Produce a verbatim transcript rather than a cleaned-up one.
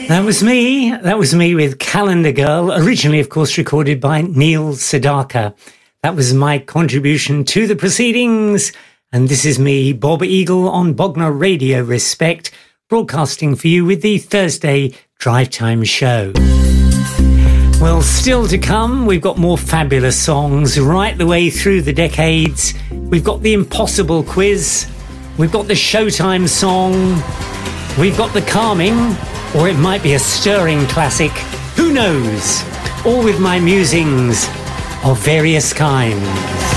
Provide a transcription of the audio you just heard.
That was me. That was me with Calendar Girl, originally, of course, recorded by Neil Sedaka. That was my contribution to the proceedings. And this is me, Bob Eagle, on Bognor Radio Respect, broadcasting for you with the Thursday Drive Time Show. Well, still to come, we've got more fabulous songs right the way through the decades. We've got the Impossible Quiz. We've got the Showtime song. We've got the Calming. Or it might be a stirring classic. Who knows? All with my musings of various kinds.